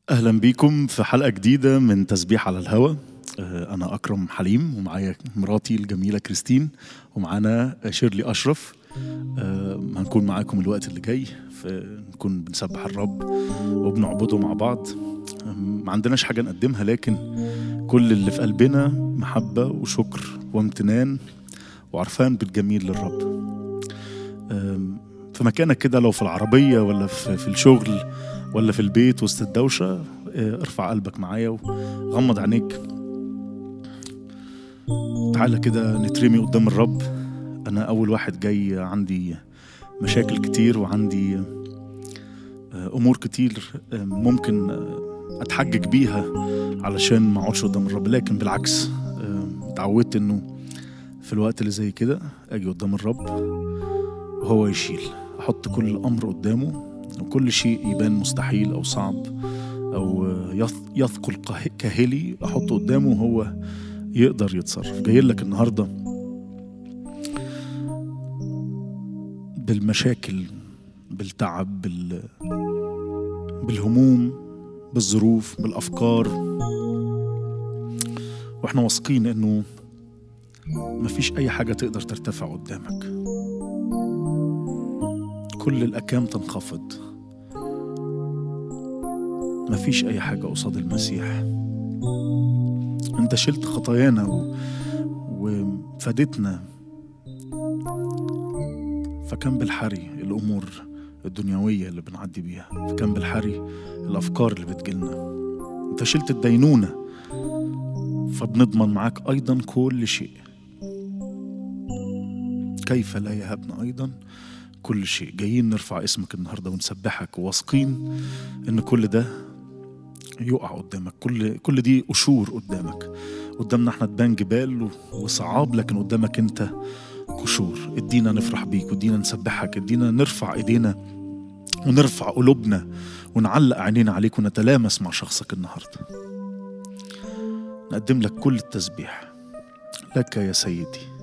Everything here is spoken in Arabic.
أهلا بيكم في حلقة جديدة من تسبيح على الهوا. أنا أكرم حليم ومعايا مراتي الجميلة كريستين ومعانا شيرلي أشرف. هنكون معاكم الوقت اللي جاي، نكون بنسبح الرب وبنعبده مع بعض. ما عندناش حاجة نقدمها، لكن كل اللي في قلبنا محبة وشكر وامتنان وعرفان بالجميل للرب. في مكانك كده، لو في العربية ولا في الشغل ولا في البيت وسط الدوشة، ارفع قلبك معايا وغمض عينيك. تعالى كده نترمي قدام الرب. أنا أول واحد جاي، عندي مشاكل كتير وعندي أمور كتير ممكن أتحجج بيها علشان ما أقعدش قدام الرب، لكن بالعكس اتعودت إنه في الوقت اللي زي كده أجي قدام الرب وهو يشيل. أحط كل الأمر قدامه، وكل شيء يبان مستحيل أو صعب أو يثقل كاهلي أحطه قدامه وهو يقدر يتصرف. جاي لك النهاردة بالمشاكل، بالتعب، بالهموم، بالظروف، بالأفكار، وإحنا واثقين إنه مفيش أي حاجة تقدر ترتفع قدامك. كل الأكام تنخفض، مفيش أي حاجة قصاد المسيح. أنت شلت خطايانا وفادتنا، فكان بالحري الأمور الدنيوية اللي بنعدي بيها، فكان بالحري الأفكار اللي بتجيلنا. أنت شلت الدينونة، فبنضمن معاك أيضا كل شيء. كيف لا يهبنا أيضا كل شيء. جايين نرفع اسمك النهاردة ونسبحك، وواثقين إن كل ده يقع قدامك. كل دي قشور قدامنا احنا تبان جبال وصعاب، لكن قدامك انت قشور. ادينا نفرح بيك، وادينا نسبحك، ادينا نرفع ايدينا ونرفع قلوبنا ونعلق عينينا عليك ونتلامس مع شخصك النهاردة. نقدم لك كل التسبيح لك يا سيدي.